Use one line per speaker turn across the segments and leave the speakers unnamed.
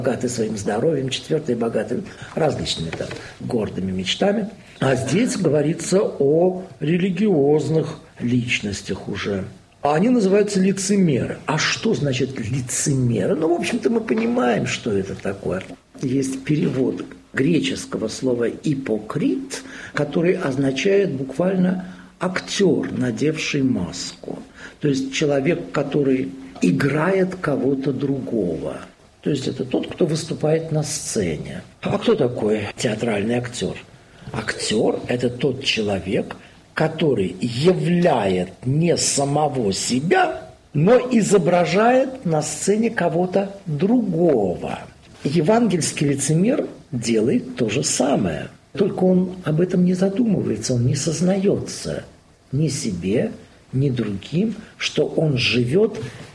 богаты своим здоровьем, четвертые богаты различными там гордыми мечтами. А здесь говорится о религиозных личностях уже. Они называются лицемеры. А что значит лицемеры? Ну, в общем-то, мы понимаем, что это такое. Есть перевод греческого слова «ипокрит», который означает буквально «актер, надевший маску». То есть человек, который играет кого-то другого. То есть это тот, кто выступает на сцене. А кто такой театральный актер? Актер – это тот человек, который являет не самого себя, но изображает на сцене кого-то другого. Евангельский лицемер делает то же самое, только он об этом не задумывается, он не сознается ни себе, ни другим, что он живет,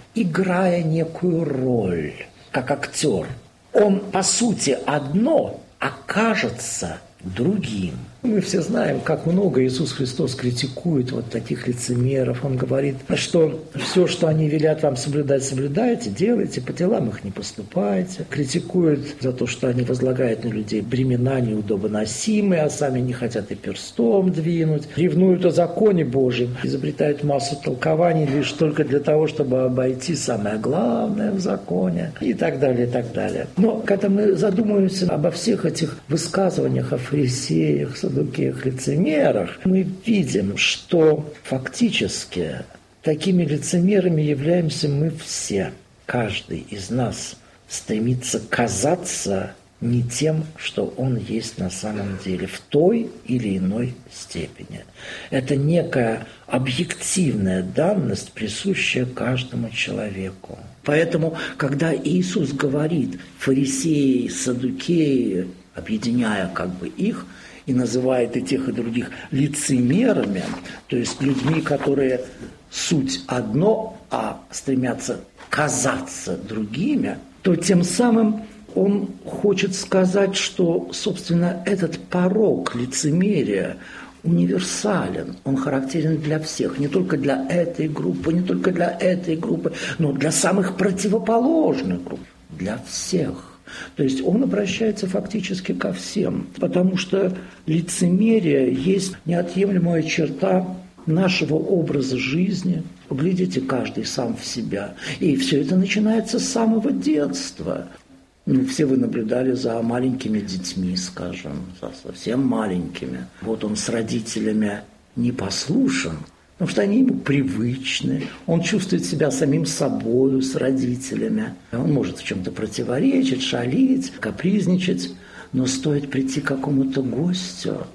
играя некую роль, как актер. Он, по сути, одно, а кажется другим. Мы все знаем, как много Иисус Христос критикует вот таких лицемеров. Он говорит, что все, что они велят вам соблюдать, соблюдайте, делайте, по делам их не поступайте. Критикует за то, что они возлагают на людей бремена неудобоносимые, а сами не хотят и перстом двинуть. Ревнуют о законе Божьем, изобретают массу толкований лишь только для того, чтобы обойти самое главное в законе и так далее, и так далее. Но когда мы задумываемся обо всех этих высказываниях о фарисеях, саддукеях, лицемерах, мы видим, что фактически такими лицемерами являемся мы все. Каждый из нас стремится казаться не тем, что он есть на самом деле, в той или иной степени. Это некая объективная данность, присущая каждому человеку. Поэтому, когда Иисус говорит фарисеи, саддукеи, объединяя как бы их, и называет и тех, и других лицемерами, то есть людьми, которые суть одно, а стремятся казаться другими, то тем самым он хочет сказать, что, собственно, этот порок лицемерия универсален, он характерен для всех, не только для этой группы, не только для этой группы, но для самых противоположных групп, для всех. То есть он обращается фактически ко всем, потому что лицемерие есть неотъемлемая черта нашего образа жизни. Поглядите каждый сам в себя. И все это начинается с самого детства. Все вы наблюдали за маленькими детьми, скажем, за совсем маленькими. Вот он с родителями не послушен, потому что они ему привычны, он чувствует себя самим собою с родителями. Он может в чем-то противоречить, шалить, капризничать, но стоит прийти к какому-то гостю,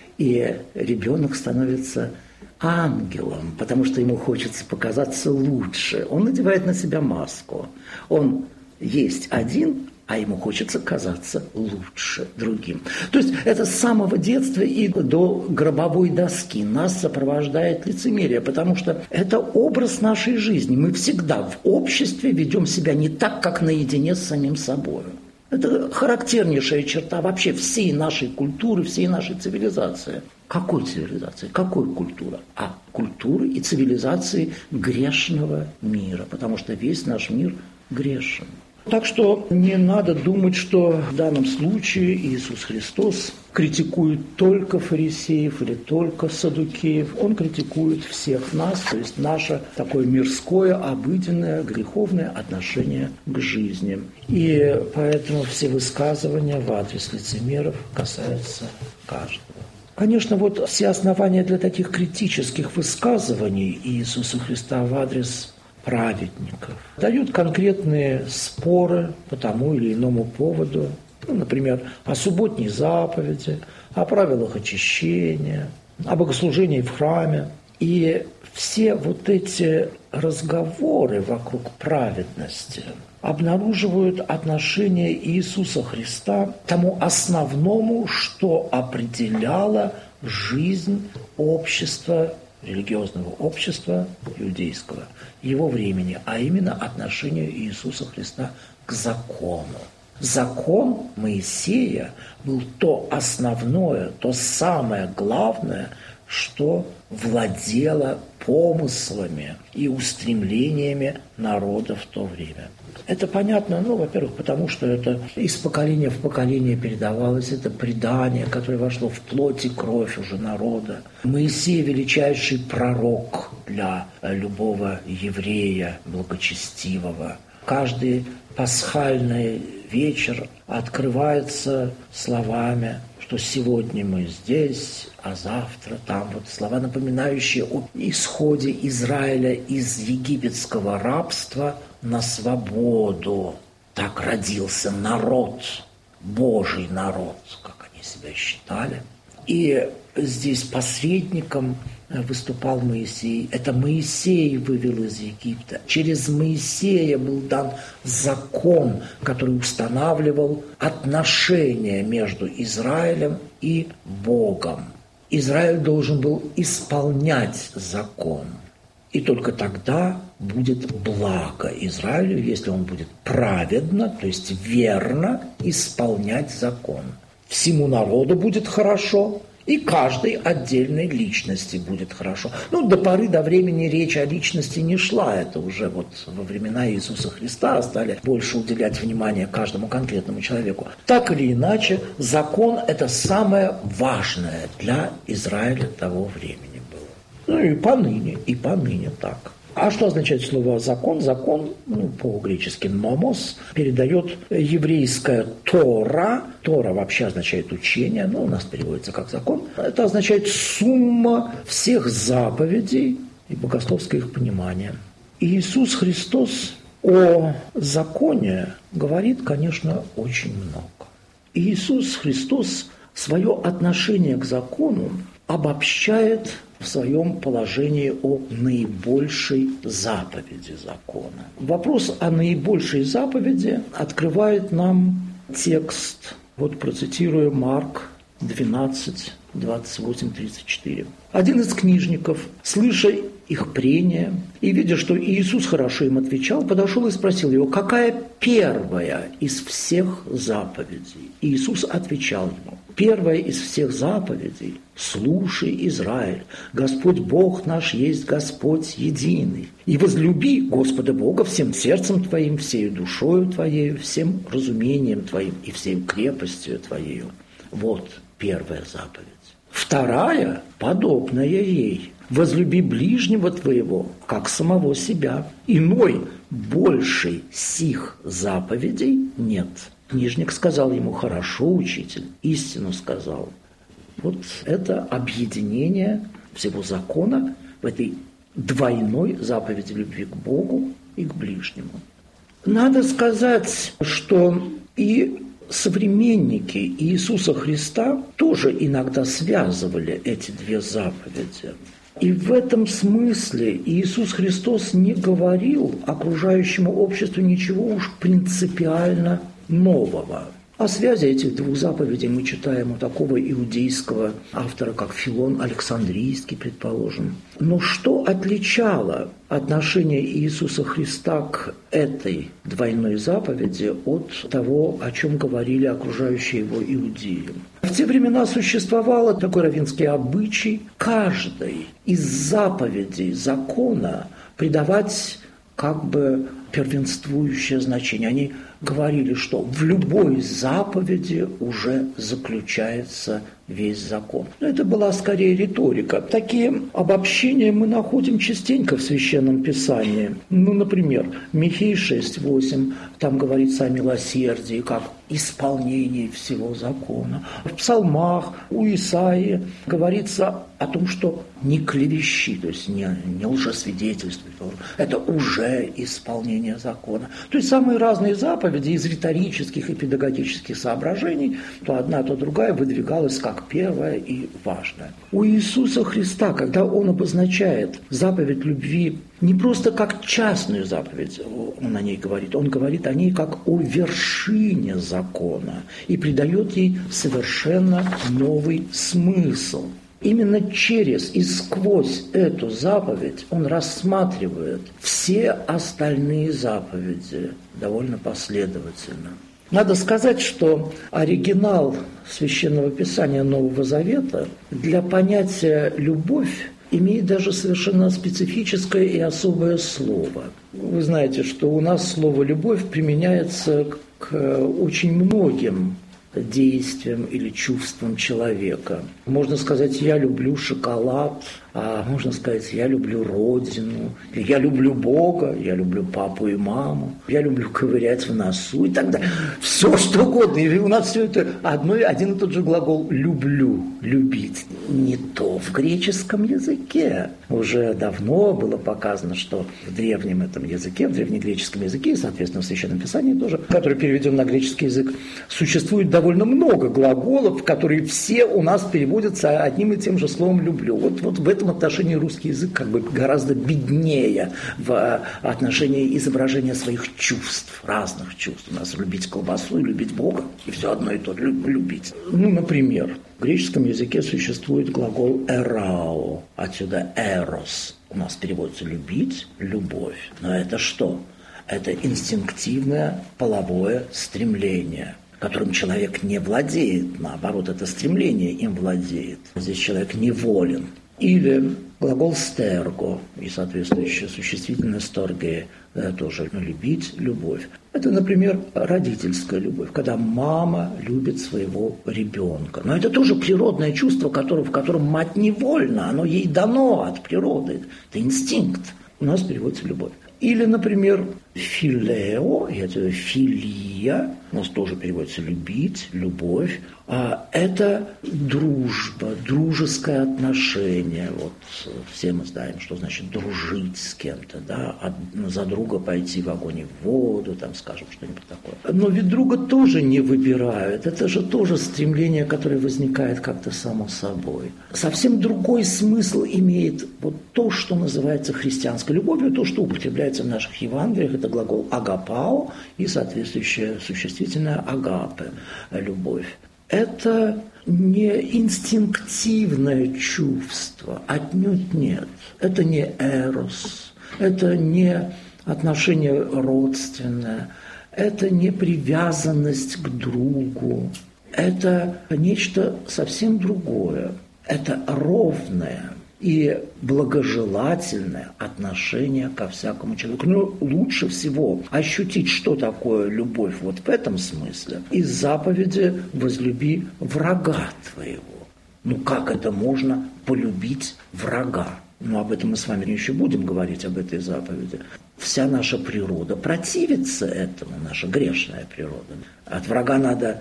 и ребенок становится ангелом, потому что ему хочется показаться лучше. Он надевает на себя маску. Он есть один, а ему хочется казаться лучше другим. То есть это с самого детства и до гробовой доски нас сопровождает лицемерие, потому что это образ нашей жизни. Мы всегда в обществе ведем себя не так, как наедине с самим собой. Это характернейшая черта вообще всей нашей культуры, всей нашей цивилизации. Какой цивилизации? Какой культуры? А культуры и цивилизации грешного мира, потому что весь наш мир грешен. Так что не надо думать, что в данном случае Иисус Христос критикует только фарисеев или только саддукеев. Он критикует всех нас, то есть наше такое мирское, обыденное, греховное отношение к жизни. И поэтому все высказывания в адрес лицемеров касаются каждого. Конечно, вот все основания для таких критических высказываний Иисуса Христа в адрес праведников дают конкретные споры по тому или иному поводу, например, о субботней заповеди, о правилах очищения, о богослужении в храме. И все вот эти разговоры вокруг праведности обнаруживают отношение Иисуса Христа к тому основному, что определяло жизнь общества, религиозного общества иудейского его времени, а именно отношение Иисуса Христа к закону. Закон Моисея был то основное, то самое главное, что владело помыслами и устремлениями народа в то время. Это понятно, во-первых, потому что это из поколения в поколение передавалось, это предание, которое вошло в плоть и кровь уже народа. Моисей – величайший пророк для любого еврея благочестивого. Каждый пасхальный вечер открывается словами, что сегодня мы здесь, а завтра там. Вот слова, напоминающие о исходе Израиля из египетского рабства на свободу. Так родился народ, Божий народ, как они себя считали. И здесь посредником выступал Моисей. Это Моисей вывел из Египта. Через Моисея был дан закон, который устанавливал отношения между Израилем и Богом. Израиль должен был исполнять закон. И только тогда будет благо Израилю, если он будет праведно, то есть верно исполнять закон. Всему народу будет хорошо, и каждой отдельной личности будет хорошо. До поры до времени речь о личности не шла. Это уже во времена Иисуса Христа стали больше уделять внимание каждому конкретному человеку. Так или иначе, закон – это самое важное для Израиля того времени было. И поныне так. А что означает слово «закон»? Закон, по-гречески «номос», передает еврейская «тора». «Тора» вообще означает «учение», но у нас переводится как «закон». Это означает сумма всех заповедей и богословское их понимание. И Иисус Христос о законе говорит, конечно, очень много. И Иисус Христос свое отношение к закону обобщает в своем положении о наибольшей заповеди закона. Вопрос о наибольшей заповеди открывает нам текст. Процитирую Марк 12, 28, 34. Один из книжников, слыша их прения и видя, что Иисус хорошо им отвечал, подошел и спросил его, какая первая из всех заповедей? И Иисус отвечал ему, первая из всех заповедей – слушай, Израиль, Господь Бог наш есть Господь единый. И возлюби Господа Бога всем сердцем твоим, всею душою твоею, всем разумением твоим и всей крепостью твоею. Вот первая заповедь. Вторая, подобная ей. Возлюби ближнего твоего, как самого себя. Иной, большей сих заповедей нет. Книжник сказал ему, хорошо, учитель, истину сказал. Вот это объединение всего закона в этой двойной заповеди любви к Богу и к ближнему. Надо сказать, что и современники Иисуса Христа тоже иногда связывали эти две заповеди. И в этом смысле Иисус Христос не говорил окружающему обществу ничего уж принципиально нового. О связи этих двух заповедей мы читаем у такого иудейского автора, как Филон Александрийский, предположим. Но что отличало отношение Иисуса Христа к этой двойной заповеди от того, о чем говорили окружающие его иудеи? В те времена существовал такой раввинский обычай каждой из заповедей закона придавать первенствующее значение. Они говорили, что в любой заповеди уже заключается весь закон. Но это была скорее риторика. Такие обобщения мы находим частенько в Священном Писании. Например, Михея 6:8, там говорится о милосердии, как исполнении всего закона. В Псалмах у Исаии говорится о том, что не клевещи, то есть не лжесвидетельствуй. Это уже исполнение закона. То есть самые разные заповеди из риторических и педагогических соображений, то одна, то другая выдвигалась как первая и важная. У Иисуса Христа, когда Он обозначает заповедь любви не просто как частную заповедь, Он о ней говорит, Он говорит о ней как о вершине закона и придает ей совершенно новый смысл. Именно через и сквозь эту заповедь он рассматривает все остальные заповеди довольно последовательно. Надо сказать, что оригинал Священного Писания Нового Завета для понятия «любовь» имеет даже совершенно специфическое и особое слово. Вы знаете, что у нас слово «любовь» применяется к очень многим действиям или чувствам человека. Можно сказать, я люблю шоколад, а можно сказать, я люблю родину, я люблю Бога, я люблю папу и маму, я люблю ковырять в носу и так далее. Все что угодно. И у нас все это один и тот же глагол «люблю», «любить». Не то в греческом языке. Уже давно было показано, что в древнем этом языке, в древнегреческом языке, и, соответственно, в Священном Писании тоже, который переведен на греческий язык, существует довольно много глаголов, которые все у нас переводятся одним и тем же словом «люблю». Вот в этом отношении русский язык как бы гораздо беднее в отношении изображения своих чувств, разных чувств. У нас любить колбасу и любить Бога, и все одно и то любить. Например, в греческом языке существует глагол «эрао», отсюда «эрос». У нас переводится «любить», «любовь». Но это что? Это инстинктивное половое стремление, которым человек не владеет, наоборот, это стремление им владеет. Здесь человек неволен. Или глагол «стерго» и соответствующее существительное «сторге», тоже «любить», «любовь». Это, например, родительская любовь, когда мама любит своего ребенка. Но это тоже природное чувство, в котором мать невольна, оно ей дано от природы. Это инстинкт. У нас переводится «любовь». Или, например, «филео», это «филия», у нас тоже переводится «любить», «любовь». Это дружба, дружеское отношение. Вот все мы знаем, что значит дружить с кем-то, да, за друга пойти в огонь и в воду, там, скажем, что-нибудь такое. Но ведь друга тоже не выбирают. Это же тоже стремление, которое возникает как-то само собой. Совсем другой смысл имеет вот то, что называется христианской любовью, то, что употребляется в наших Евангелиях, это глагол «агапао» и соответствующее существительное «агапе» – «любовь». Это не инстинктивное чувство, отнюдь нет. Это не эрос, это не отношение родственное, это не привязанность к другу, это нечто совсем другое. Это ровное и благожелательное отношение ко всякому человеку. Но лучше всего ощутить, что такое любовь вот в этом смысле, из заповеди «возлюби врага твоего». Как это можно полюбить врага? Об этом мы с вами еще будем говорить, об этой заповеди. Вся наша природа противится этому, наша грешная природа. От врага надо,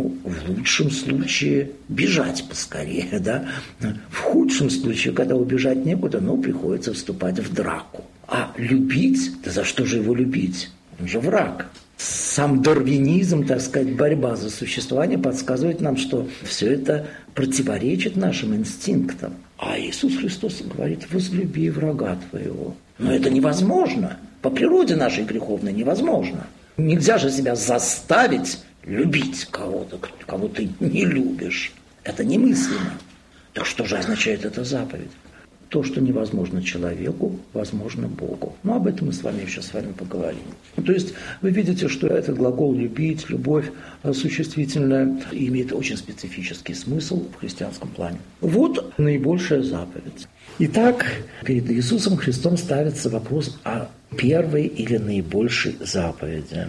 в лучшем случае, бежать поскорее, да? В худшем случае, когда убежать некуда, приходится вступать в драку. А любить, да за что же его любить? Он же враг. Сам дарвинизм, так сказать, борьба за существование подсказывает нам, что все это противоречит нашим инстинктам. А Иисус Христос говорит: возлюби врага твоего. Но это невозможно. По природе нашей греховной невозможно. Нельзя же себя заставить любить кого-то, кого ты не любишь. Это немыслимо. Так что же означает эта заповедь? То, что невозможно человеку, возможно Богу. Об этом мы с вами еще поговорим. То есть вы видите, что этот глагол «любить», «любовь» существительное имеет очень специфический смысл в христианском плане. Вот наибольшая заповедь. Итак, перед Иисусом Христом ставится вопрос о первой или наибольшей заповеди.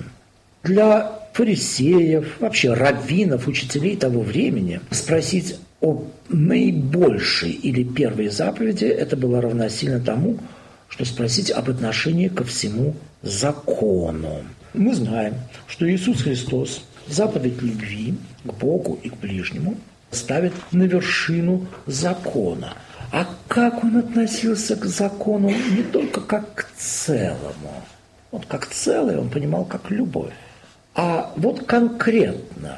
Для фарисеев, вообще раввинов, учителей того времени, спросить о наибольшей или первой заповеди, это было равносильно тому, что спросить об отношении ко всему закону. Мы знаем, что Иисус Христос заповедь любви к Богу и к ближнему ставит на вершину закона. А как он относился к закону не только как к целому, вот как целое он понимал как любовь, а вот конкретно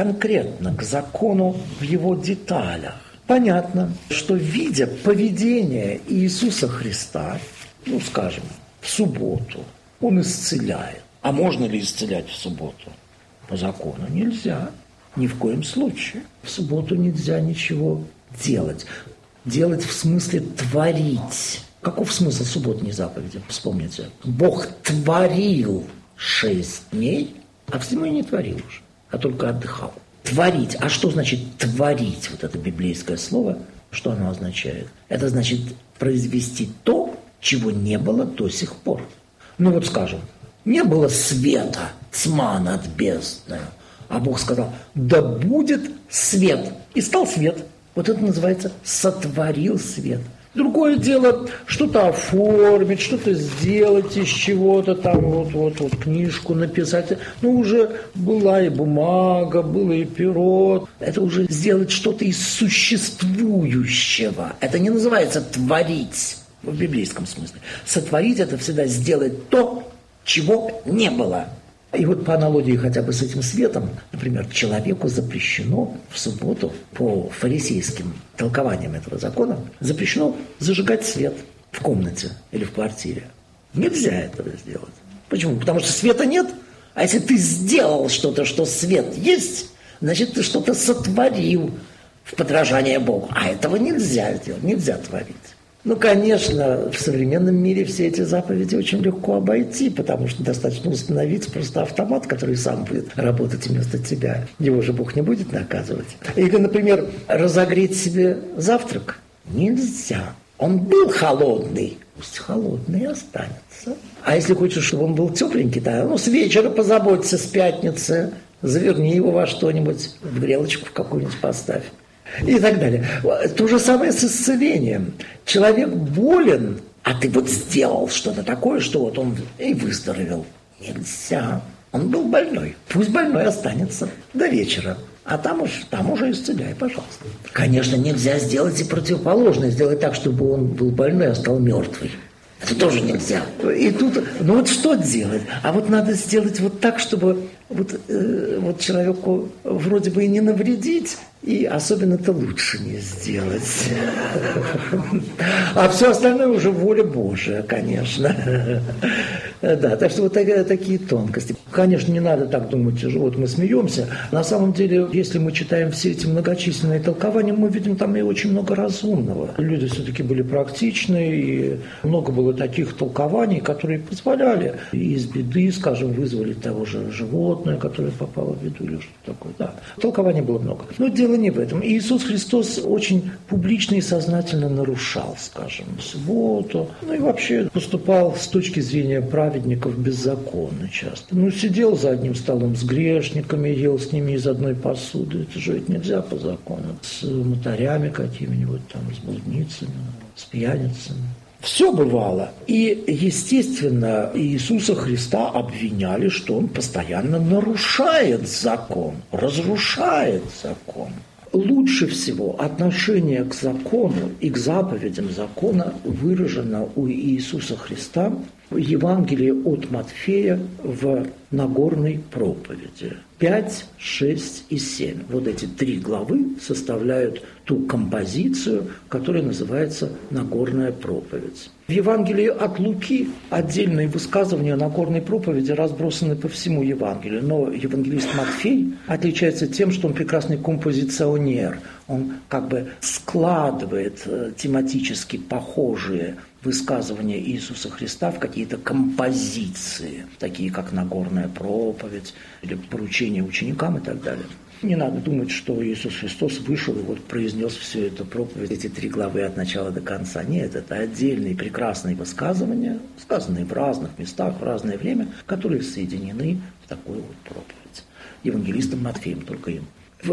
к закону в его деталях. Понятно, что видя поведение Иисуса Христа, скажем, в субботу, он исцеляет. А можно ли исцелять в субботу? По закону нельзя. Ни в коем случае. В субботу нельзя ничего делать. Делать в смысле творить. Каков смысл субботней заповеди? Вспомните. Бог творил 6 дней А всему и не творил уже, а только отдыхал. Творить. А что значит творить? Вот это библейское слово, что оно означает? Это значит произвести то, чего не было до сих пор. Ну вот скажем, не было света, тьма над бездною, а Бог сказал, да будет свет. И стал свет. Вот это называется сотворил свет. Другое дело, что-то оформить, что-то сделать из чего-то там, вот книжку написать. Ну, уже была и бумага, было и перо. Это уже сделать что-то из существующего. Это не называется творить в библейском смысле. Сотворить – это всегда сделать то, чего не было. И вот по аналогии хотя бы с этим светом, например, человеку запрещено в субботу по фарисейским толкованиям этого закона, запрещено зажигать свет в комнате или в квартире. Нельзя этого сделать. Почему? Потому что света нет. А если ты сделал что-то, что свет есть, значит, ты что-то сотворил в подражание Богу. А этого нельзя делать, нельзя творить. Ну, конечно, в современном мире все эти заповеди очень легко обойти, потому что достаточно установить просто автомат, который сам будет работать вместо тебя. Его же Бог не будет наказывать. Или, например, разогреть себе завтрак нельзя. Он был холодный, пусть холодный и останется. А если хочешь, чтобы он был тепленький, то с вечера позаботься, с пятницы, заверни его во что-нибудь, в грелочку в какую-нибудь поставь. И так далее. То же самое с исцелением. Человек болен, а ты вот сделал что-то такое, что вот он и выздоровел. Нельзя. Он был больной. Пусть больной останется до вечера. А там уже исцеляй, пожалуйста. Конечно, нельзя сделать и противоположное. Сделать так, чтобы он был больной, а стал мертвый. Это тоже нельзя. И тут, вот что делать? А вот надо сделать вот так, чтобы вот человеку вроде бы и не навредить, и особенно-то лучше не сделать. А все остальное уже воля Божия, конечно. Да, так что вот такие тонкости. Конечно, не надо так думать, вот мы смеемся. На самом деле, если мы читаем все эти многочисленные толкования, мы видим там и очень много разумного. Люди все-таки были практичны, и много было таких толкований, которые позволяли из беды, скажем, вызволить того же животное, которое попало в беду или что-то такое. Да, толкований было много. Но дело не в этом. Иисус Христос очень публично и сознательно нарушал, скажем, субботу. Ну и вообще поступал с точки зрения праведников беззаконно часто. Сидел за одним столом с грешниками, ел с ними из одной посуды. Это же ведь нельзя по закону. С мытарями какими-нибудь там, с блудницами, с пьяницами. Все бывало. И, естественно, Иисуса Христа обвиняли, что он постоянно нарушает закон, разрушает закон. Лучше всего отношение к закону и к заповедям закона выражено у Иисуса Христа в Евангелии от Матфея в Нагорной проповеди. 5, 6 и 7. Вот эти 3 главы составляют ту композицию, которая называется Нагорная проповедь. В Евангелии от Луки отдельные высказывания Нагорной проповеди разбросаны по всему Евангелию, но евангелист Матфей отличается тем, что он прекрасный композиционер. Он как бы складывает тематически похожие высказывания Иисуса Христа в какие-то композиции, такие как Нагорная проповедь или поручение ученикам и так далее. Не надо думать, что Иисус Христос вышел и вот произнес всю эту проповедь, эти 3 главы от начала до конца. Нет, это отдельные прекрасные высказывания, сказанные в разных местах, в разное время, которые соединены в такую вот проповедь. Евангелистом Матфеем, только им.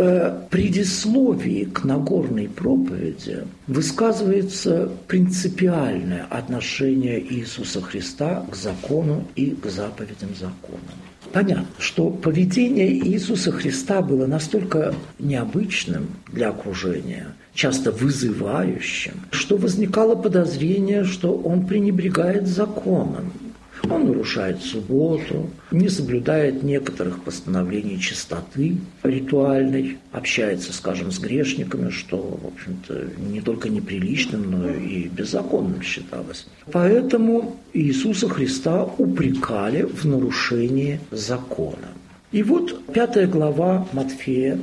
В предисловии к Нагорной проповеди высказывается принципиальное отношение Иисуса Христа к закону и к заповедям закона. Понятно, что поведение Иисуса Христа было настолько необычным для окружения, часто вызывающим, что возникало подозрение, что он пренебрегает законом. Он нарушает субботу, не соблюдает некоторых постановлений чистоты ритуальной, общается, скажем, с грешниками, что, в общем-то, не только неприличным, но и беззаконным считалось. Поэтому Иисуса Христа упрекали в нарушении закона. И вот 5 глава Матфея,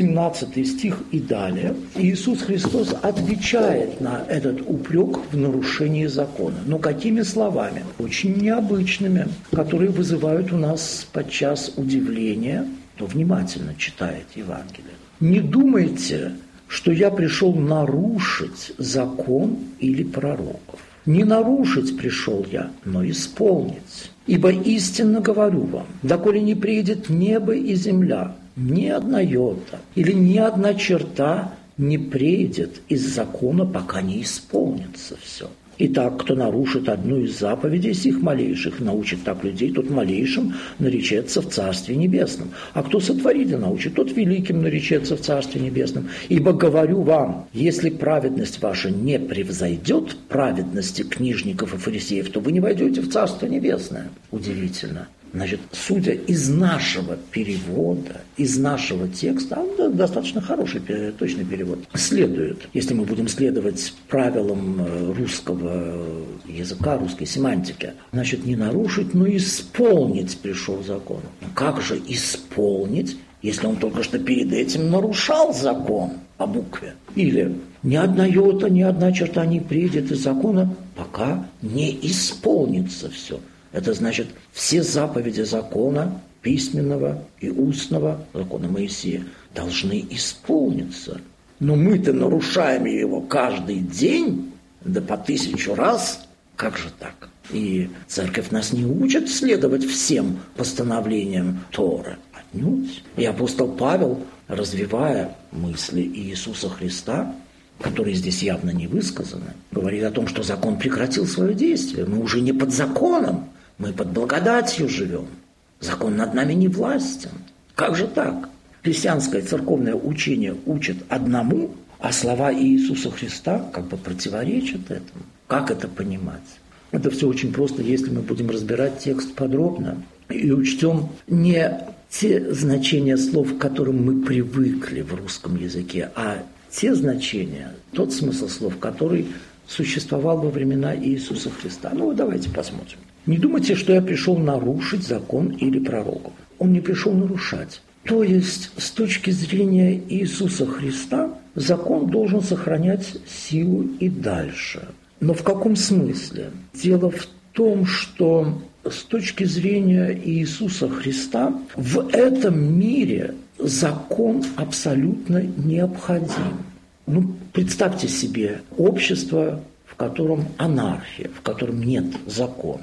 17 стих и далее. Иисус Христос отвечает на этот упрек в нарушении закона. Но какими словами? Очень необычными, которые вызывают у нас подчас удивление, кто внимательно читает Евангелие. «Не думайте, что я пришел нарушить закон или пророков. Не нарушить пришел я, но исполнить. Ибо истинно говорю вам, доколе не приедет небо и земля, ни одна йота или ни одна черта не приедет из закона, пока не исполнится все. Итак, кто нарушит одну из заповедей сих малейших, научит так людей, тот малейшим наречется в Царстве Небесном. А кто сотворит и научит, тот великим наречется в Царстве Небесном. Ибо говорю вам, если праведность ваша не превзойдет праведности книжников и фарисеев, то вы не войдете в Царство Небесное». Удивительно. Значит, судя из нашего перевода, из нашего текста, он достаточно хороший, точный перевод, следует, если мы будем следовать правилам русского языка, русской семантики, значит, не нарушить, но исполнить пришел закон. Но как же исполнить, если он только что перед этим нарушал закон по букве? Или ни одна йота, ни одна черта не приедет из закона, пока не исполнится все. Это значит, все заповеди закона, письменного и устного, закона Моисея, должны исполниться. Но мы-то нарушаем его каждый день, да по 1000 раз. Как же так? И церковь нас не учит следовать всем постановлениям Торы. Отнюдь. И апостол Павел, развивая мысли Иисуса Христа, которые здесь явно не высказаны, говорит о том, что закон прекратил свое действие. Мы уже не под законом. Мы под благодатью живем. Закон над нами не властен. Как же так? Христианское церковное учение учит одному, а слова Иисуса Христа как бы противоречат этому. Как это понимать? Это все очень просто, если мы будем разбирать текст подробно и учтем не те значения слов, к которым мы привыкли в русском языке, а те значения, тот смысл слов, который существовал во времена Иисуса Христа. Ну, давайте посмотрим. «Не думайте, что я пришел нарушить закон или пророков». Он не пришел нарушать. То есть, с точки зрения Иисуса Христа, закон должен сохранять силу и дальше. Но в каком смысле? Дело в том, что с точки зрения Иисуса Христа в этом мире закон абсолютно необходим. Ну, представьте себе общество, в котором анархия, в котором нет закона.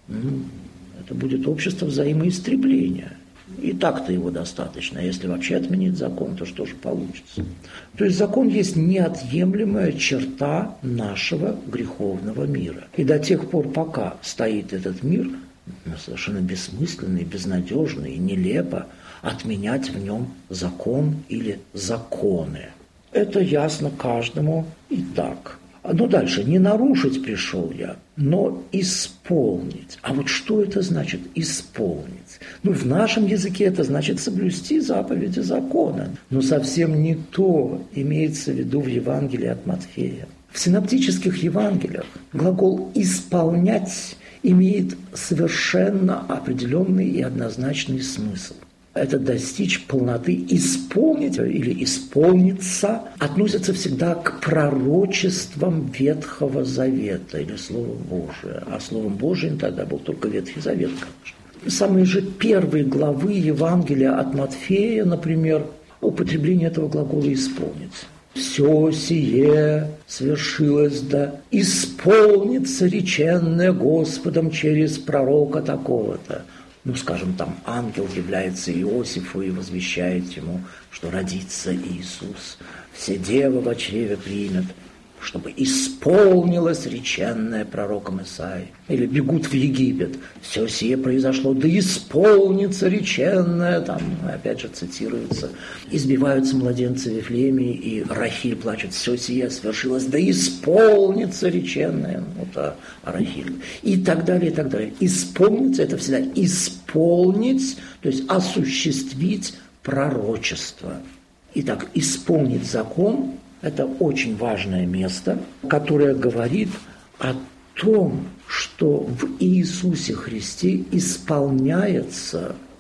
Это будет общество взаимоистребления. И так-то его достаточно. А если вообще отменить закон, то что же получится? То есть закон есть неотъемлемая черта нашего греховного мира. И до тех пор, пока стоит этот мир, совершенно бессмысленно и безнадежно и нелепо отменять в нем закон или законы. Это ясно каждому и так. Ну дальше, не нарушить пришел я, но исполнить. А вот что это значит исполнить? Ну, в нашем языке это значит соблюсти заповеди закона. Но совсем не то имеется в виду в Евангелии от Матфея. В синоптических Евангелиях глагол «исполнять» имеет совершенно определенный и однозначный смысл. Это достичь полноты, исполнить или исполниться относится всегда к пророчествам Ветхого Завета или Слова Божия. А Словом Божиим тогда был только Ветхий Завет, конечно. Самые же первые главы Евангелия от Матфея, например, употребление этого глагола «исполнить». «Все сие свершилось, да исполнится реченное Господом через пророка такого-то». Ну, скажем, там ангел является Иосифу и возвещает ему, что родится Иисус. Все девы в чреве примет, чтобы исполнилось реченное пророком Исаией. Или бегут в Египет. Все сие произошло, да исполнится реченное. Там, опять же, цитируется. Избиваются младенцы в Вифлееме, и Рахиль плачет. Все сие свершилось, да исполнится реченное. Вот о Рахиле. И так далее, и так далее. Исполнится — это всегда исполнить, то есть осуществить пророчество. Итак, исполнить закон — это очень важное место, которое говорит о том, что в Иисусе Христе исполняется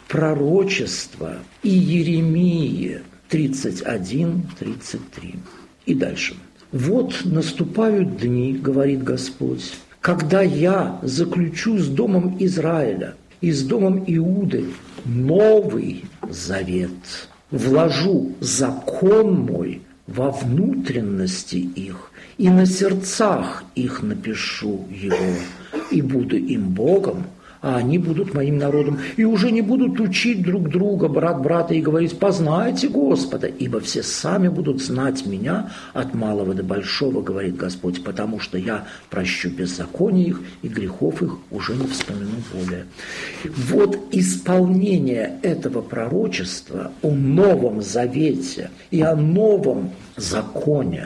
пророчество Иеремии 31-33. И дальше. «Вот наступают дни, говорит Господь, когда я заключу с домом Израиля и с домом Иуды новый завет, вложу закон мой во внутренности их, и на сердцах их напишу его, и буду им Богом, а они будут моим народом, и уже не будут учить друг друга, брат брата, и говорить: познайте Господа, ибо все сами будут знать меня от малого до большого, говорит Господь, потому что я прощу беззакония их, и грехов их уже не вспомину более». Вот исполнение этого пророчества о Новом Завете и о новом законе,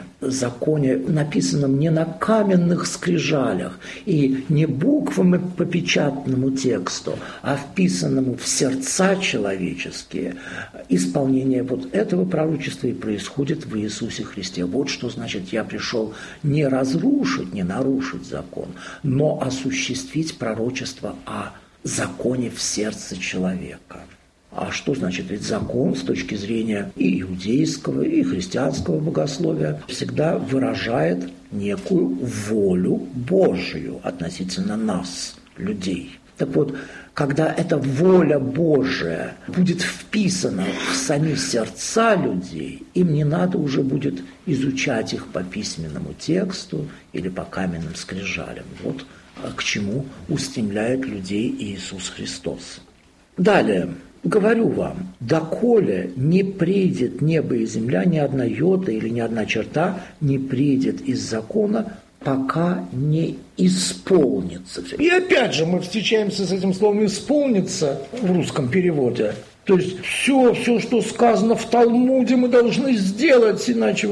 написанном не на каменных скрижалях и не буквами по печатному тексту, а вписанному в сердца человеческие, исполнение вот этого пророчества и происходит в Иисусе Христе. Вот что значит: я пришел не разрушить, не нарушить закон, но осуществить пророчество о законе в сердце человека. А что значит? Ведь закон с точки зрения и иудейского, и христианского богословия всегда выражает некую волю Божию относительно нас, людей. Так вот, когда эта воля Божия будет вписана в сами сердца людей, им не надо уже будет изучать их по письменному тексту или по каменным скрижалям. Вот к чему устремляет людей Иисус Христос. Далее. «Говорю вам, доколе не придет небо и земля, ни одна йота или ни одна черта не придет из закона, пока не исполнится все». И опять же мы встречаемся с этим словом «исполнится» в русском переводе. То есть все, что сказано в Талмуде, мы должны сделать, иначе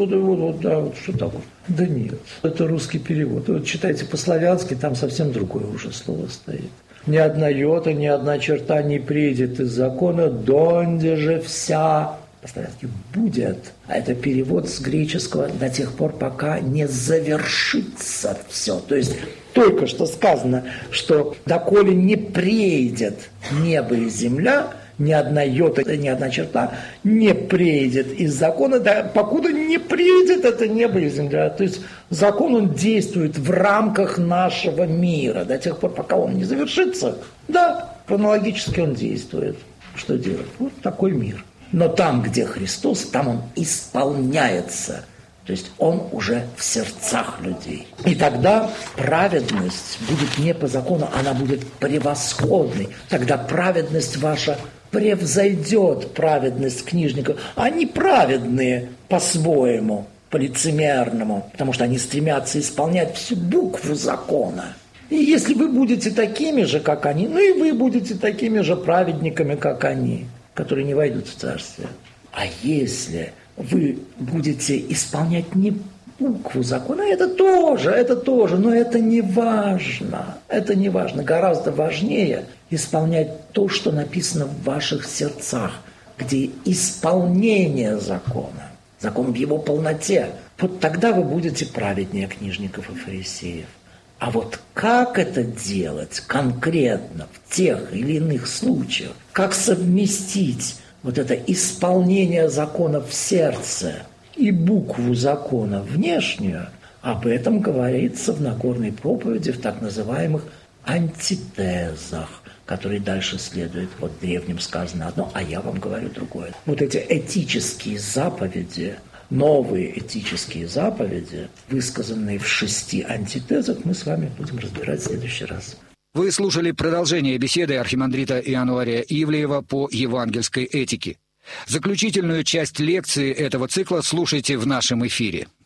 что такое? Да нет, это русский перевод. Вот читайте по-славянски, там совсем другое уже слово стоит. Ни одна йота, ни одна черта не придет из закона, донде же вся, по-славянски, будет. А это перевод с греческого до тех пор, пока не завершится все. То есть только что сказано, что доколе не придет небо и земля, ни одна йота, ни одна черта не придет из закона, да, покуда не придет это небо и земля. То есть закон, он действует в рамках нашего мира до тех пор, пока он не завершится. Да, хронологически он действует. Что делать? Вот такой мир. Но там, где Христос, там он исполняется. То есть он уже в сердцах людей. И тогда праведность будет не по закону, она будет превосходной. Тогда праведность ваша превзойдет праведность книжников. Они праведные по-своему, по-лицемерному, потому что они стремятся исполнять всю букву закона. И если вы будете такими же, как они, ну и вы будете такими же праведниками, как они, которые не войдут в Царствие. А если вы будете исполнять не букву закона, это тоже, но это не важно. Это не важно. Гораздо важнее исполнять то, что написано в ваших сердцах, где исполнение закона, закон в его полноте. Вот тогда вы будете праведнее книжников и фарисеев. А вот как это делать конкретно в тех или иных случаях, как совместить вот это исполнение закона в сердце и букву закона внешнюю, об этом говорится в Нагорной проповеди, в так называемых антитезах, которые дальше следуют. Вот в древнем сказано одно, а я вам говорю другое. Вот эти этические заповеди, новые этические заповеди, высказанные в 6 антитезах, мы с вами будем разбирать в следующий раз.
Вы слушали продолжение беседы архимандрита Иануария Ивлеева по евангельской этике. Заключительную часть лекции этого цикла слушайте в нашем эфире.